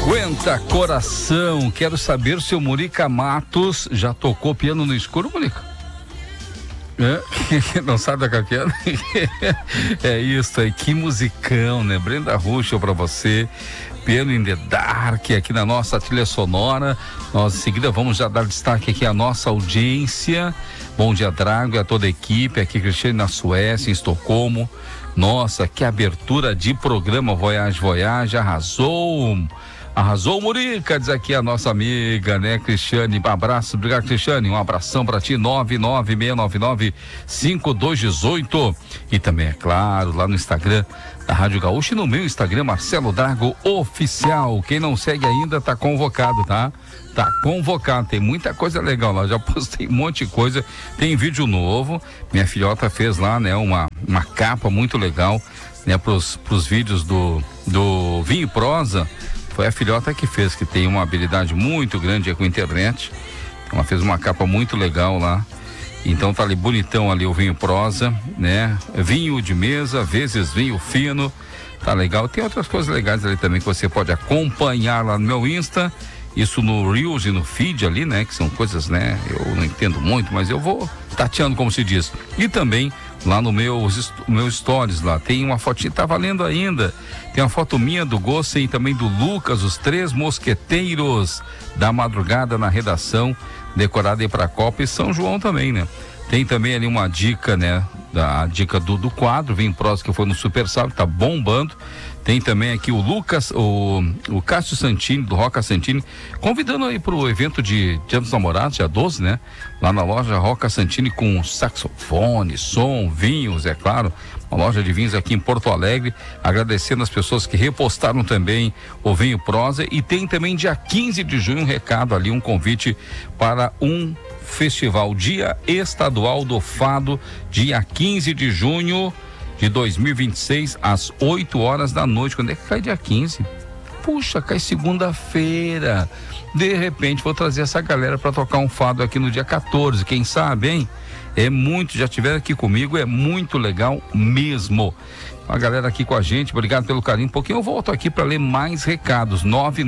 Aguenta coração, quero saber se o Murica Matos já tocou piano no escuro, Murica? Não sabe tocar piano? É isso aí, que musicão, né? Brenda Ruschel pra você, Piano in the Dark, aqui na nossa trilha sonora. Nós em seguida vamos já dar destaque aqui à nossa audiência. Bom dia, Drago, e a toda a equipe, aqui Cristiane na Suécia, em Estocolmo. Nossa, que abertura de programa, Voyage, arrasou, Murica, diz aqui a nossa amiga, né, Cristiane. Um abraço, obrigado, Cristiane, um abração pra ti, 996995218. E também, é claro, lá no Instagram da Rádio Gaúcha e no meu Instagram, Marcelo Drago Oficial. Quem não segue ainda tá convocado, tá? Tá convocado, tem muita coisa legal lá, já postei um monte de coisa, tem vídeo novo, minha filhota fez lá, né, uma capa muito legal, né, pros vídeos do Vinho e Prosa. Foi a filhota que fez, que tem uma habilidade muito grande com a internet. Ela fez uma capa muito legal lá. Então tá ali bonitão ali o Vinho Prosa, né? Vinho de mesa, vezes vinho fino. Tá legal. Tem outras coisas legais ali também que você pode acompanhar lá no meu Insta. Isso no Reels e no feed ali, né? Que são coisas, né? Eu não entendo muito, mas eu vou tateando, como se diz. E também lá no meu stories lá, tem uma fotinha, tá valendo ainda. Tem uma foto minha do Gossen e também do Lucas, os 3 mosqueteiros da madrugada na redação, decorada aí pra Copa e São João também, né? Tem também ali uma dica, né? A dica do quadro, Vinho Prosa, que foi no Super Sábado, tá bombando. Tem também aqui o Lucas, o Cássio Santini, do Roca Santini, convidando aí pro evento de Dia dos Namorados, dia 12, né? Lá na loja Roca Santini, com saxofone, som, vinhos, é claro. Uma loja de vinhos aqui em Porto Alegre. Agradecendo as pessoas que repostaram também o Vinho Prosa. E tem também dia 15 de junho um recado ali, um convite para um festival, Dia Estadual do Fado, dia 15 de junho de 2026, às 8 horas da noite. Quando é que cai dia 15? Puxa, cai segunda-feira. De repente vou trazer essa galera para tocar um fado aqui no dia 14, quem sabe, hein? É muito, já estiveram aqui comigo, é muito legal mesmo. A galera aqui com a gente, obrigado pelo carinho. Um pouquinho eu volto aqui para ler mais recados.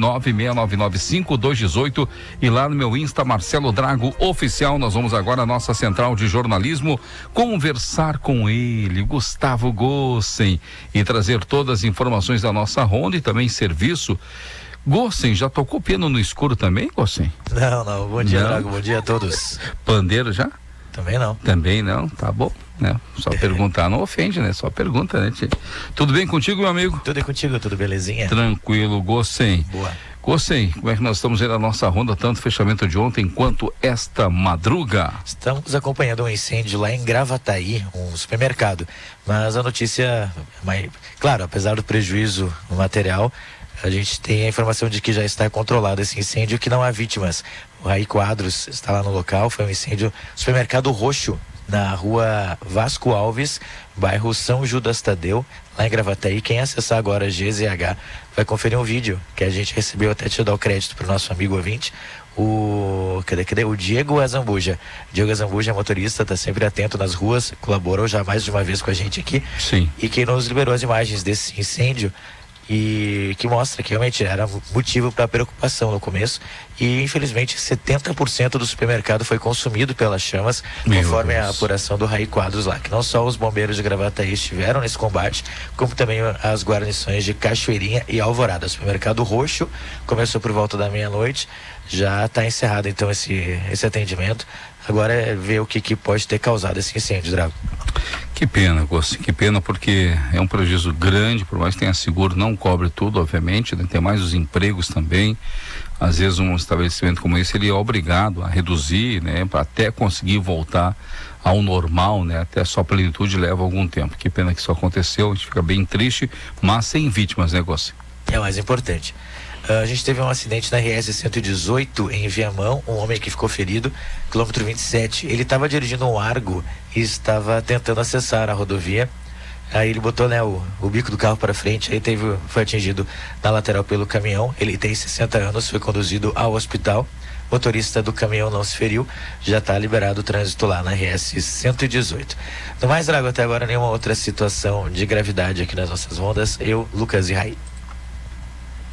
996995218 e lá no meu Insta, Marcelo Drago Oficial. Nós vamos agora à nossa central de jornalismo conversar com ele, Gustavo Gossen, e trazer todas as informações da nossa ronda e também serviço. Gossen, já tocou piano no escuro também, Gossen? Não, bom dia, Drago, bom dia a todos. Pandeiro já? Também não, tá bom, né? Só perguntar não ofende, né? Só pergunta, né, tia? Tudo bem contigo, meu amigo? Tudo é contigo, tudo belezinha? Tranquilo, Gossen. Boa. Gossen, como é que nós estamos aí na nossa ronda, tanto fechamento de ontem quanto esta madruga? Estamos acompanhando um incêndio lá em Gravataí, um supermercado, mas a notícia, claro, apesar do prejuízo material, a gente tem a informação de que já está controlado esse incêndio, que não há vítimas. O Raí Quadros está lá no local, foi um incêndio supermercado Roxo, na rua Vasco Alves, bairro São Judas Tadeu, lá em Gravataí. Quem acessar agora a GZH vai conferir um vídeo que a gente recebeu, até te dar o crédito para o nosso amigo ouvinte, o Diego Azambuja. Diego Azambuja é motorista, está sempre atento nas ruas, colaborou já mais de uma vez com a gente aqui. Sim. E quem nos liberou as imagens desse incêndio, e que mostra que realmente era motivo para preocupação no começo, e infelizmente 70% do supermercado foi consumido pelas chamas, conforme a apuração do Raí Quadros lá, que não só os bombeiros de Gravataí estiveram nesse combate, como também as guarnições de Cachoeirinha e Alvorada. O supermercado Roxo começou por volta da meia-noite, já está encerrado então esse atendimento. Agora é ver o que pode ter causado esse incêndio, Drago. Que pena, Gosto, que pena, porque é um prejuízo grande, por mais que tenha seguro, não cobre tudo, obviamente, né? Tem mais os empregos também. Às vezes um estabelecimento como esse, ele é obrigado a reduzir, né? Para até conseguir voltar ao normal, né? Até a sua plenitude leva algum tempo. Que pena que isso aconteceu, a gente fica bem triste, mas sem vítimas, né, Gosto? É o mais importante. A gente teve um acidente na RS 118 em Viamão, um homem que ficou ferido, quilômetro 27. Ele estava dirigindo um Argo e estava tentando acessar a rodovia. Aí ele botou, né, o bico do carro para frente, aí foi atingido na lateral pelo caminhão. Ele tem 60 anos, foi conduzido ao hospital. O motorista do caminhão não se feriu, já está liberado o trânsito lá na RS 118. No mais, Drago, até agora nenhuma outra situação de gravidade aqui nas nossas rondas. Eu, Lucas e Raí.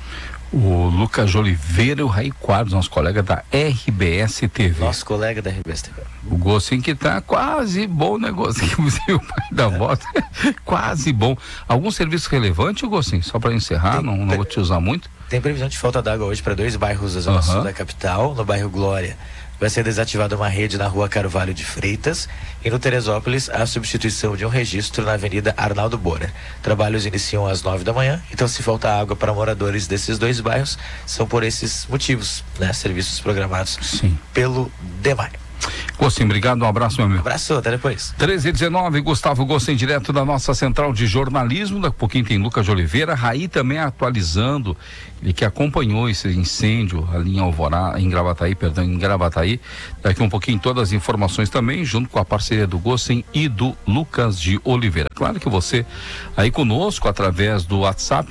O Lucas Oliveira e o Raí Quadros, nosso colega da RBS TV. Nosso colega da RBS TV. O Gostinho que tá quase bom o negócio aqui, o pai da moto, quase bom. Algum serviço relevante, Gostinho? Só para encerrar, não vou te usar muito. Tem previsão de falta d'água hoje para 2 bairros da zona sul da capital. No bairro Glória vai ser desativada uma rede na rua Carvalho de Freitas, e no Teresópolis a substituição de um registro na Avenida Arnaldo Bora. Trabalhos iniciam às 9 da manhã, então se falta água para moradores desses 2 bairros, são por esses motivos, né? Serviços programados pelo DEMAI. Gostinho, obrigado, um abraço, meu amigo. Abraço, até depois. 13h19, Gustavo Gostinho, direto da nossa central de jornalismo. Daqui a pouquinho tem Lucas de Oliveira, Raí também atualizando, ele que acompanhou esse incêndio ali em Gravataí. Daqui um pouquinho todas as informações também, junto com a parceria do Gostinho e do Lucas de Oliveira. Claro que você aí conosco através do WhatsApp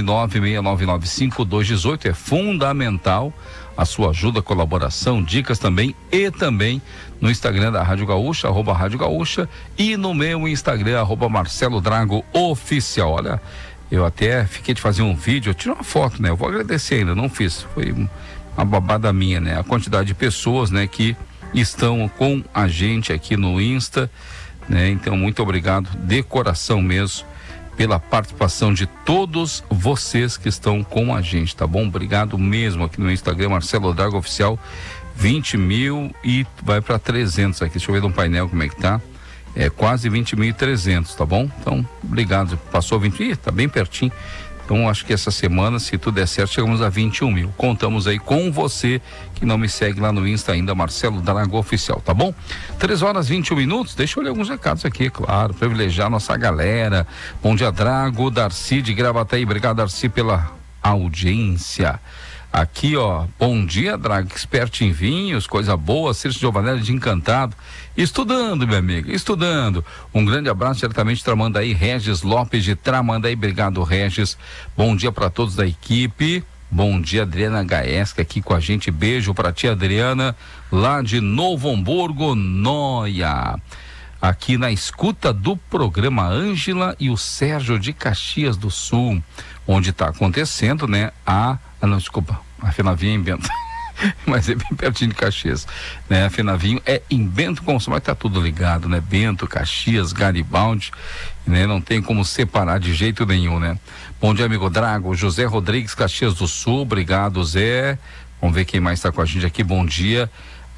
996995218 é fundamental a sua ajuda, colaboração, dicas também, e também no Instagram da Rádio Gaúcha, @Rádio Gaúcha, e no meu Instagram, @Marcelo Drago Oficial. Olha, eu até fiquei de fazer um vídeo, eu tirei uma foto, né? Eu vou agradecer ainda, não fiz, foi uma babada minha, né? A quantidade de pessoas, né, que estão com a gente aqui no Insta, né? Então, muito obrigado, de coração mesmo, pela participação de todos vocês que estão com a gente, tá bom? Obrigado mesmo aqui no Instagram, Marcelo Drago Oficial, 20 mil e vai para 300 aqui, deixa eu ver no painel como é que tá, quase 20.300, tá bom? Então, obrigado, passou 20, tá bem pertinho. Então, acho que essa semana, se tudo der certo, chegamos a 21 mil. Contamos aí com você que não me segue lá no Insta ainda, Marcelo Drago Oficial, tá bom? 3h21. Deixa eu ler alguns recados aqui, claro, privilegiar nossa galera. Bom dia, Drago, Darcy de Gravataí. Obrigado, Darcy, pela audiência. Aqui, ó, bom dia, Drago, expert em vinhos, coisa boa, Círcio Giovanelli de Encantado, estudando, meu amigo, estudando. Um grande abraço diretamente de Tramandaí, Regis Lopes de Tramandaí. Obrigado, Regis. Bom dia para todos da equipe. Bom dia, Adriana Gaesca aqui com a gente. Beijo para tia Adriana, lá de Novo Hamburgo, Noia. Aqui na escuta do programa, Ângela e o Sérgio de Caxias do Sul, onde está acontecendo, né? A Fenavinho é em Bento, mas é bem pertinho de Caxias, né? A Fenavinho é em Bento Gonçalves, mas tá tudo ligado, né? Bento, Caxias, Garibaldi, né? Não tem como separar de jeito nenhum, né? Bom dia, amigo Drago, José Rodrigues, Caxias do Sul, obrigado, Zé. Vamos ver quem mais está com a gente aqui, bom dia.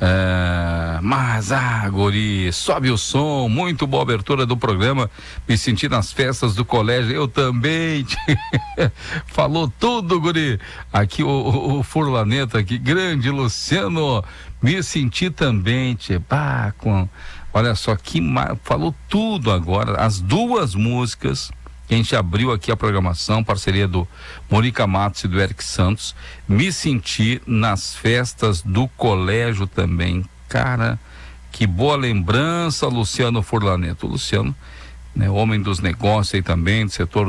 Guri, sobe o som, muito boa abertura do programa, me senti nas festas do colégio, eu também. Falou tudo, Guri. Aqui o Furlaneta aqui, grande Luciano, me senti também, olha só que falou tudo agora, as 2 músicas que a gente abriu aqui a programação, parceria do Morica Matos e do Eric Santos. Me senti nas festas do colégio também. Cara, que boa lembrança, Luciano Furlaneto. Luciano, né, homem dos negócios aí também, do setor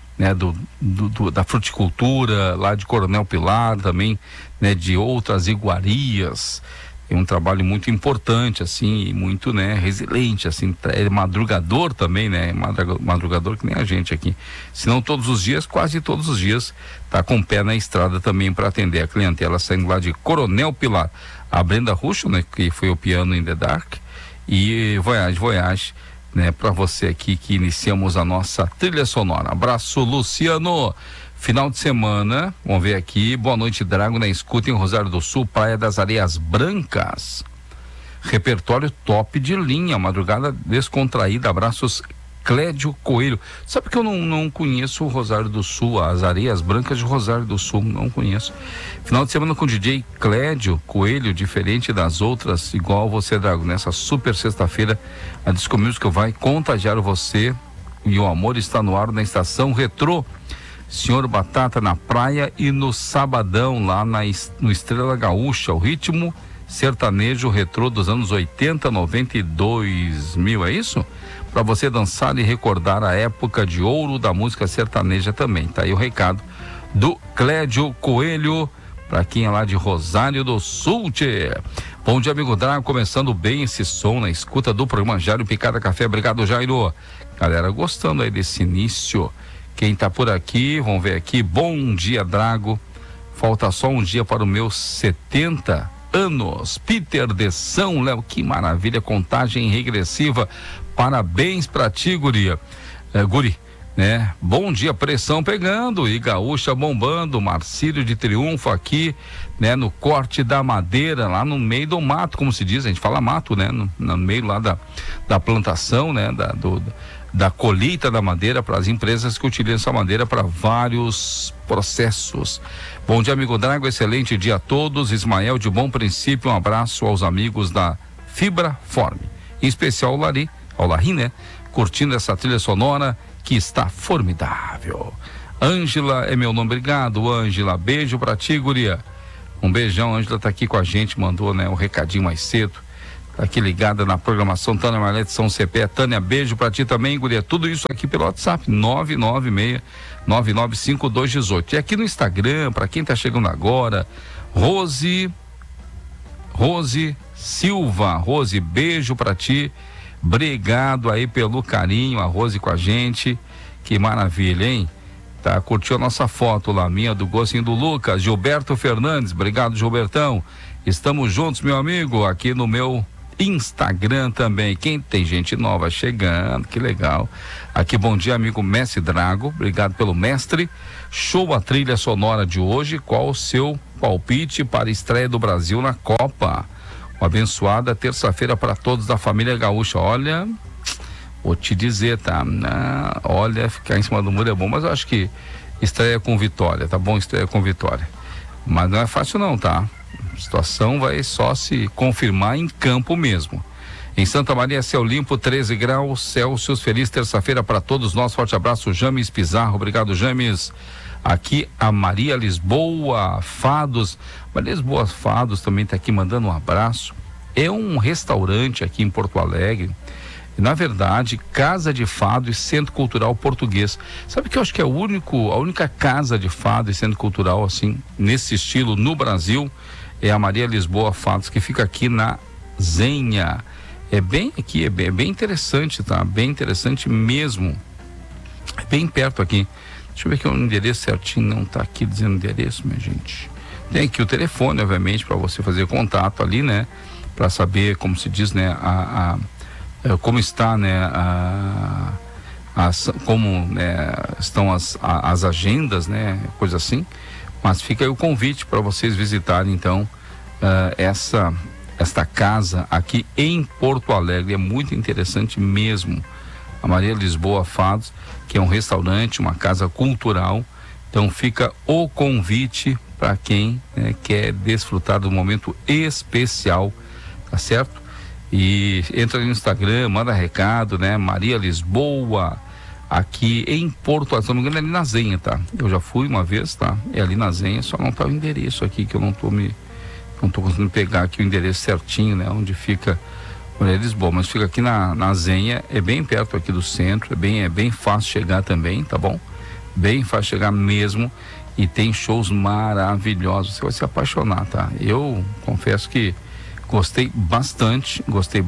da fruticultura, lá de Coronel Pilar também, né, de outras iguarias. É um trabalho muito importante, assim, muito, né, resiliente, assim, é madrugador também, né, madrugador que nem a gente aqui. Se não todos os dias, quase todos os dias, tá com o pé na estrada também para atender a clientela, saindo lá de Coronel Pilar. A Brenda Russo, né, que foi o Piano in the Dark, e Voyage, né, para você aqui que iniciamos a nossa trilha sonora. Abraço, Luciano. Final de semana, vamos ver aqui, boa noite, Drago, na escuta em Rosário do Sul, Praia das Areias Brancas, repertório top de linha, madrugada descontraída, abraços, Clédio Coelho. Sabe que eu não conheço o Rosário do Sul, as Areias Brancas de Rosário do Sul, não conheço. Final de semana com o DJ Clédio Coelho, diferente das outras, igual você, Drago, nessa super sexta-feira, a Disco Music vai contagiar você, e o amor está no ar na Estação Retrô. Senhor Batata na praia, e no sabadão lá no Estrela Gaúcha, o ritmo sertanejo retrô dos anos 80, 90 e 2000, é isso? Para você dançar e recordar a época de ouro da música sertaneja também. Tá aí o recado do Clédio Coelho, para quem é lá de Rosário do Sul. Bom dia, amigo Drago, começando bem esse som na escuta do programa Jairo Picada Café. Obrigado, Jairo. Galera, gostando aí desse início. Quem tá por aqui, vamos ver aqui, bom dia, Drago, Falta só um dia para os meus 70 anos. Peter de São Léo, que maravilha, contagem regressiva. Parabéns pra ti, guria. Guri, né? Bom dia, pressão pegando e gaúcha bombando. Marcílio de Triunfo aqui, né? No corte da madeira, lá no meio do mato, como se diz, a gente fala mato, né? No meio lá da plantação, né? Da colheita da madeira para as empresas que utilizam essa madeira para vários processos. Bom dia, amigo Drago, excelente dia a todos. Ismael de Bom Princípio, um abraço aos amigos da Fibra Form, em especial ao Larry, né? Curtindo essa trilha sonora que está formidável. Ângela é meu nome, obrigado, Ângela. Beijo pra ti, guria. Um beijão, Ângela tá aqui com a gente, mandou, né, um recadinho mais cedo. Tá aqui ligada na programação Tânia Marlete São CP. Tânia, beijo pra ti também, guria. Tudo isso aqui pelo WhatsApp, 996-995218. E aqui no Instagram, pra quem tá chegando agora, Rose Silva. Rose, beijo pra ti. Obrigado aí pelo carinho, a Rose com a gente. Que maravilha, hein? Tá, curtiu a nossa foto lá, minha, do gostinho do Lucas. Gilberto Fernandes, obrigado, Gilbertão. Estamos juntos, meu amigo, aqui no meu Instagram também. Quem tem gente nova chegando, que legal. Aqui, bom dia, amigo Mestre Drago, obrigado pelo mestre. Show a trilha sonora de hoje. Qual o seu palpite para a estreia do Brasil na Copa? Uma abençoada terça-feira para todos da família gaúcha. Olha, vou te dizer, tá? Olha, ficar em cima do muro é bom, mas eu acho que estreia com vitória, tá bom? Estreia com vitória. Mas não é fácil não, tá? A situação vai só se confirmar em campo mesmo. Em Santa Maria, céu limpo, 13 graus Celsius. Feliz terça-feira para todos nós. Forte abraço, James Pizarro. Obrigado, James. Aqui a Maria Lisboa Fados. Maria Lisboa Fados também está aqui mandando um abraço. É um restaurante aqui em Porto Alegre. Na verdade, Casa de Fado e Centro Cultural Português. Sabe que eu acho que é a única casa de fado e centro cultural assim, nesse estilo no Brasil, é a Maria Lisboa Fados, que fica aqui na Zenha. É bem aqui, é bem interessante, tá? Bem interessante mesmo. É bem perto aqui. Deixa eu ver aqui o endereço certinho, não tá aqui dizendo o endereço, minha gente. Tem aqui o telefone, obviamente, para você fazer contato ali, né? Para saber, como se diz, né? Como está, né? Como, né, estão as agendas, né? Coisa assim. Mas fica aí o convite para vocês visitarem, então, esta casa aqui em Porto Alegre. É muito interessante mesmo. A Maria Lisboa Fados, que é um restaurante, uma casa cultural. Então fica o convite para quem, né, quer desfrutar do momento especial, tá certo? E entra ali no Instagram, manda recado, né? Maria Lisboa, aqui em Porto Alegre, se não me engano, é ali na Zenha, tá? Eu já fui uma vez, tá? É ali na Zenha, só não tá o endereço aqui, que eu não tô conseguindo pegar aqui o endereço certinho, né? Onde fica Maria Lisboa, mas fica aqui na Zenha, é bem perto aqui do centro, é bem fácil chegar também, tá bom? Bem fácil chegar mesmo, e tem shows maravilhosos, você vai se apaixonar, tá? Eu confesso que gostei bastante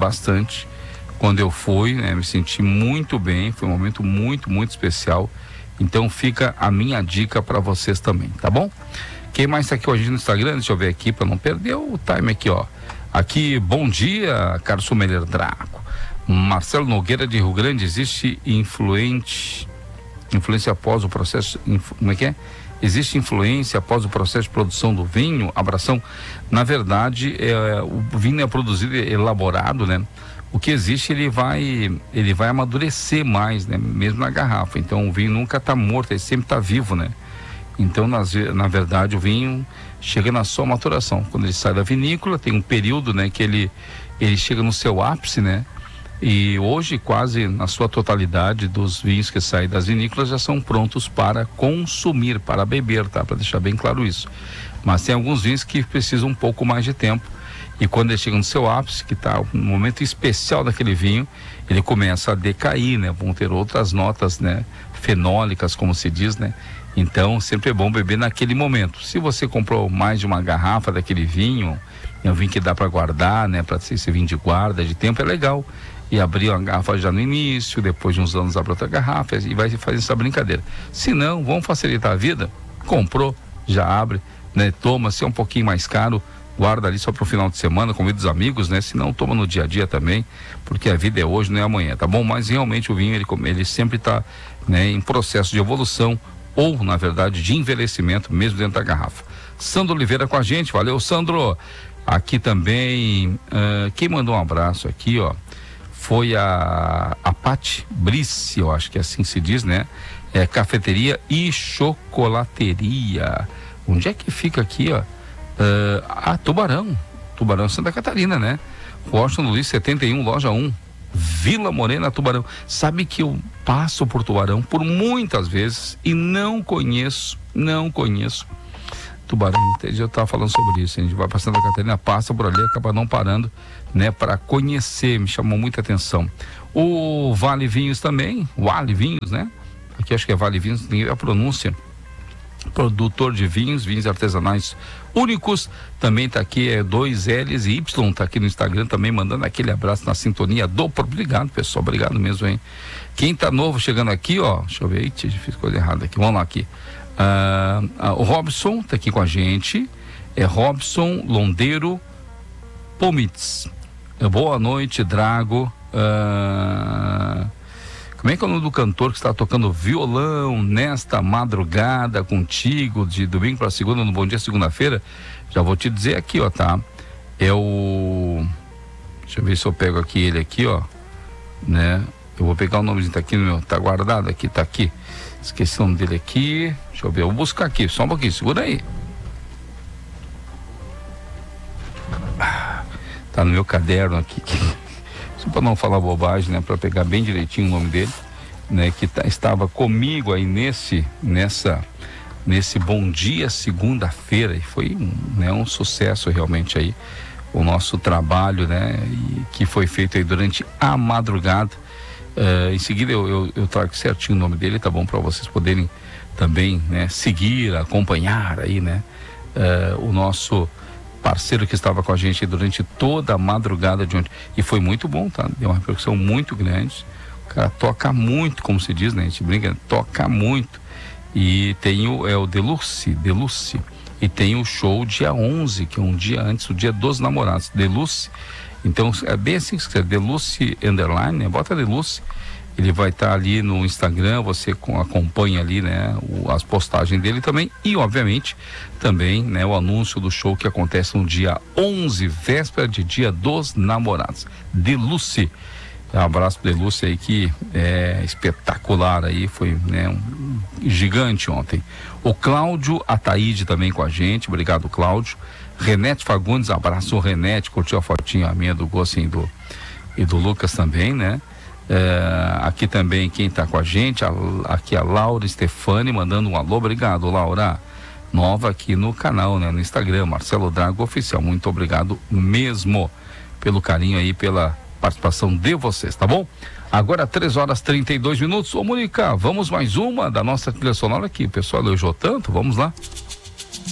quando eu fui, né? Me senti muito bem, foi um momento muito, muito especial. Então fica a minha dica para vocês também, tá bom? Quem mais está aqui com a gente no Instagram? Deixa eu ver aqui para não perder o time aqui, ó. Aqui, bom dia, Carlos Sommelier Draco. Marcelo Nogueira de Rio Grande, existe influência após o processo, como é que é? Existe influência após o processo de produção do vinho? Abração. Na verdade, o vinho é produzido, elaborado, né? O que existe, ele vai amadurecer mais, né? Mesmo na garrafa. Então o vinho nunca está morto, ele sempre está vivo, né? Então, na verdade, o vinho chega na sua maturação. Quando ele sai da vinícola, tem um período, né, que ele chega no seu ápice, né? E hoje, quase na sua totalidade dos vinhos que saem das vinícolas já são prontos para consumir, para beber, tá? Para deixar bem claro isso. Mas tem alguns vinhos que precisam um pouco mais de tempo. E quando ele chega no seu ápice, que está no momento especial daquele vinho, ele começa a decair, né? Vão ter outras notas, né, fenólicas, como se diz, né? Então, sempre é bom beber naquele momento. Se você comprou mais de uma garrafa daquele vinho, é um vinho que dá para guardar, né? Para ser esse vinho de guarda, de tempo, é legal. E abrir uma garrafa já no início, depois de uns anos abre outra garrafa e vai fazer essa brincadeira. Se não, vamos facilitar a vida? Comprou, já abre, né? Toma, se é um pouquinho mais caro, guarda ali só para o final de semana, convida os amigos, né? Se não, toma no dia a dia também, porque a vida é hoje, não é amanhã, tá bom? Mas realmente o vinho, ele sempre está, né, em processo de evolução, ou, na verdade, de envelhecimento, mesmo dentro da garrafa. Sandro Oliveira com a gente, valeu, Sandro. Aqui também, quem mandou um abraço aqui, ó, foi a Pati Brice, eu acho que assim se diz, né? É cafeteria e chocolateria. Onde é que fica aqui, ó? Tubarão, Santa Catarina, né? Washington Luiz 71, loja 1, Vila Morena, Tubarão. Sabe que eu passo por Tubarão por muitas vezes e não conheço Tubarão. Eu estava falando sobre isso. A gente vai para Santa Catarina, passa por ali, acaba não parando, né, para conhecer. Me chamou muita atenção. O Vale Vinhos também, Vale Vinhos, né? Aqui acho que é Vale Vinhos, ninguém a pronúncia. Produtor de vinhos artesanais únicos, também está aqui, 2Ls e Y, está aqui no Instagram também, mandando aquele abraço na sintonia do... Obrigado, pessoal, obrigado mesmo, hein? Quem tá novo chegando aqui, ó, deixa eu ver, eita, fiz coisa errada aqui, vamos lá aqui. O Robson está aqui com a gente, é Robson Londeiro Pomitz. Boa noite, Drago. Como é que é o nome do cantor que está tocando violão nesta madrugada contigo, de domingo para segunda, no Bom Dia Segunda-feira? Já vou te dizer aqui, ó, tá? É o... Deixa eu ver se eu pego aqui ele aqui, ó, né? Eu vou pegar o nomezinho, tá aqui no meu, tá guardado aqui, tá aqui. Esqueci o nome dele aqui. Deixa eu ver, eu vou buscar aqui, só um pouquinho, segura aí. Tá no meu caderno aqui. Só para não falar bobagem, né? Para pegar bem direitinho o nome dele, né? Que estava comigo aí nesse Bom Dia Segunda-feira, e foi um sucesso realmente aí o nosso trabalho, né? E que foi feito aí durante a madrugada. Em seguida eu trago certinho o nome dele, tá bom? Para vocês poderem também, né, seguir, acompanhar aí, né? O nosso parceiro que estava com a gente durante toda a madrugada de ontem. E foi muito bom, tá? Deu uma repercussão muito grande. O cara toca muito, como se diz, né? A gente brinca, toca muito. E tem o Deluxe. E tem o show dia 11, que é um dia antes, o dia dos namorados. Deluxe. Então, é bem assim que você Deluxe Underline, né? Bota Deluxe. Ele vai estar ali no Instagram, você acompanha ali, né, as postagens dele também. E, obviamente, também, né, o anúncio do show que acontece no dia 11, véspera de Dia dos Namorados. Deluxe. Um abraço pro Deluxe aí, que é espetacular aí, foi, né, um gigante ontem. O Cláudio Ataíde também com a gente, obrigado, Cláudio. Renete Fagundes, abraço o Renete, curtiu a fotinha minha do Gossin e do Lucas também, né? Aqui também quem está com a gente, aqui a Laura Stefani mandando um alô, obrigado, Laura, nova aqui no canal, né, no Instagram, Marcelo Drago Oficial, muito obrigado mesmo pelo carinho aí, pela participação de vocês, tá bom? Agora 3h32. Ô Mônica, vamos mais uma da nossa trilha sonora aqui, o pessoal elogiou tanto, vamos lá.